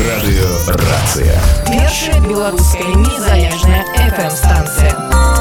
Радыёрацыя. Першая беларуская незалежная FM-станцыя.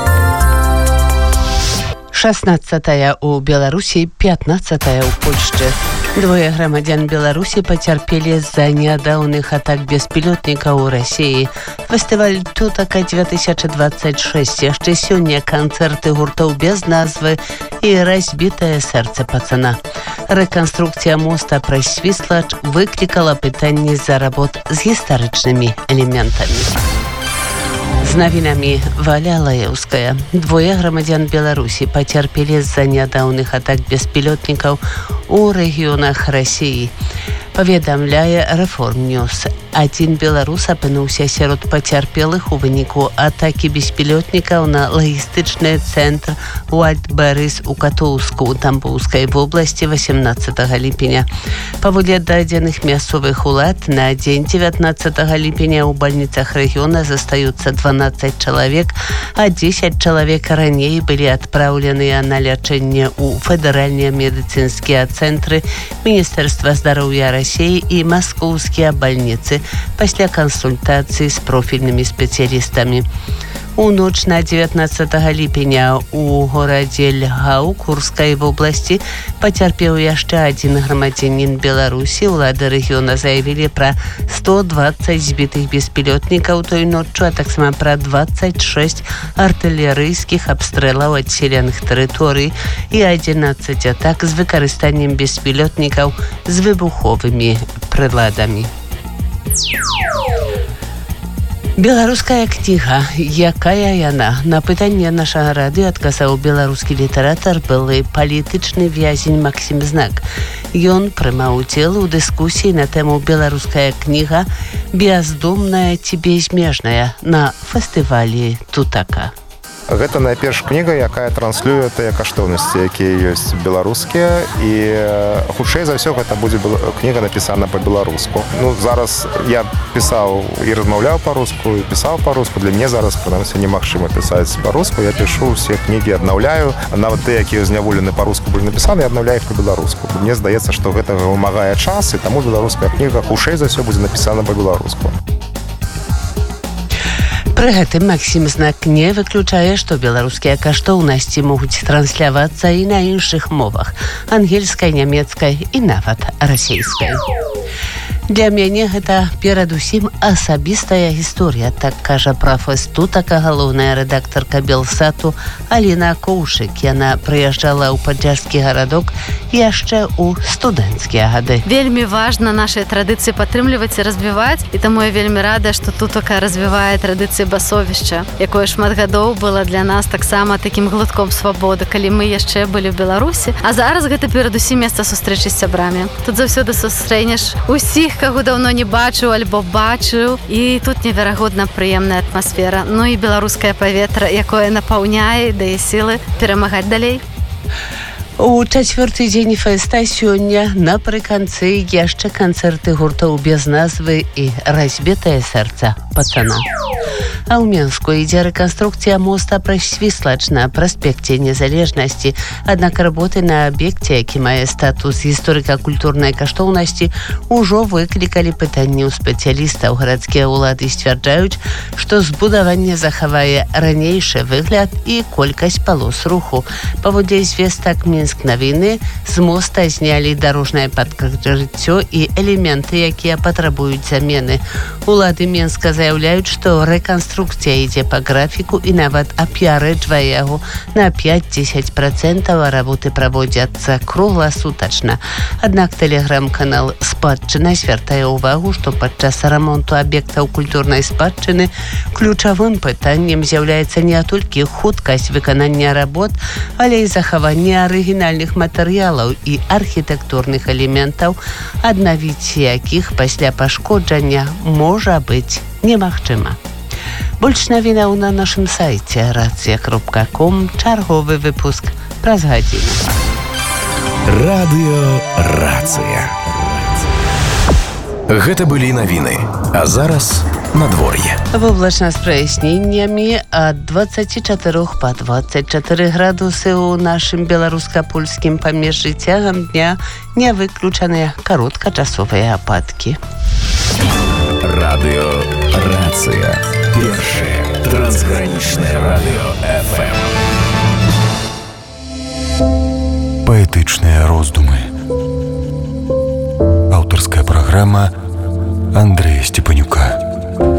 16-я у Беларусі, 15-я ў Польшчы. Двое грамадзян Беларусі пацярпелі з-за нядаўных атак беспілотнікаў у Расіі. Фестываль «Тутака 2026». Яшчэ сёння канцэрты гуртоў без назвы і разбітае сэрца пацана. Рэканструкцыя моста праз Свіслач выклікала пытанні з-за работ з гістарычнымі элементамі. З навінамі Валя Лаеўская. Двое грамадзян Беларусі пацярпелі з-за нядаўных атак беспілотнікаў у рэгіёнах Расіі. Паведамляе Рэформ-Ньюс. Адзін беларус апынуўся сярод пацярпелых у выніку атакі беспілотнікаў на лагістычны цэнтр Уальт-Бэрыс у Катоўску, Тамбоўскай вобласці 18 ліпеня. Паводле дадзеных мясцовых улад, на дзень 19 ліпеня ў бальніцах рэгіёна застаюцца 12 чалавек, а 10 чалавек раней былі адпраўленыя на лячэнне ў федэральныя медыцынскія цэнтры Міністэрства здароўя Расіі і маскоўскія бальніцы пасля кансультацыі з профільнымі спецыялістамі. У ноч на 19 ліпеня у горадзе Льгаў Курскай вобласці пацярпеў яшчэ адзін грамадзянін Беларусі. Улады рэгіёна заявілі пра 120 збітых беспілотнікаў той ноччу, а таксама пра 26 артылерыйскіх абстрэлаў адселеных тэрыторый і 11 атак з выкарыстаннем беспілотнікаў з выбуховымі прыладамі. Беларуская кніга. Якая яна? На пытанне нашага радыё адказаў беларускі літаратар, былы палітычны вязень Максім Знак. Ён прымаў удзел у дыскусіі на тэму «Беларуская кніга. Бяздумная ці безмежная» на фестывалі «Тутака». Гэта найперш кніга, якая транслюе тыя каштоўнасці, якія ёсць беларускія, і хутчэй за ўсё гэта будзе кніга напісана па-беларуску. Зараз я пісаў і размаўляў па-руску, і пісаў па-руску. Для мяне зараз, прынамсі, немагчыма пісаць па-руску. Я пішу ўсе кнігі, аднаўляю. Нават тыя, якія зняволены па-руску былі напісаны, я аднаўляю іх па-беларуску. Мне здаецца, што гэта вымагае час, і таму беларуская кніга хутчэй за ўсё будзе напісана па-беларуску. Пры гэтым Максім Знак не выключае, што беларускія каштоўнасці могуць транслявацца і на іншых мовах – ангельскай, нямецкай і нават расейскай. Для мяне гэта перадусім асабістая гісторыя, так кажа пра фэст «Тутака» галоўная рэдактарка Белсату Аліна Коўшык. Яна прыязджала ў падляшскі гарадок яшчэ ў студэнцкія гады. Вельмі важна нашыя традыцыі падтрымліваць і развіваць, і таму я вельмі рада, што «Тутака» развівае традыцыі басовішча, якое шмат гадоў было для нас таксама такім глытком свабоды, калі мы яшчэ былі ў Беларусі. А зараз гэта перадусім месца сустрэчы з сябрамі. Тут заўсёды сустрэнеш усіх, каго даўно не бачыў альбо бачыў, і тут неверагодна прыемная атмасфера. І беларускае паветра, якое напаўняе, дае сілы перамагаць далей. У чацвёрты дзень фэста сёння напрыканцы яшчэ канцэрты гуртоў без назвы і разбітае сэрца пацана. А ў Менску ідзе рэканструкцыя моста праз Свіслач на праспекце Незалежнасці. Аднак работы на аб'екце, які мае статус гісторыка-культурнай каштоўнасці, ужо выклікалі пытанні ў спецыялістаў. Гарадскія ўлады сцвярджаюць, што збудаванне захавае ранейшы выгляд і колькасць палос руху. Паводле звестак Мінск навіны, з моста знялі дарожнае пакрыццё і элементы, якія патрабуюць замены. Улады Менска заяўляюць, што рэканструкцыя ідзе па графіку і нават апярэджвае яго на 5-10%, а работы праводзяцца кругласутачна. Аднак тэлеграм-канал «Спадчына» звяртае ўвагу, што падчас рамонту аб'ектаў культурнай спадчыны ключавым пытаннем з'яўляецца не толькі хуткасць выканання работ, але і захаванне арыгінальных матэрыялаў і архітэктурных элементаў, аднавіць якіх пасля пашкоджання можа быць немагчыма. Больш навінаў на нашым сайце racja.com. Чарговы выпуск праз гадзіну. Радыёрацыя. Гэта былі навіны. А зараз надвор'е. Воблачна з праясненнямі ад 24 па 24 градусы ў нашым беларуска-польскім памежжы. Цягам дня не выключаныя кароткачасовыя ападкі. Радыё Рацыя. Першае трансгранічнае радыё FM. Паэтычныя роздумы. Аўтарская праграма Андрэя Степанюка.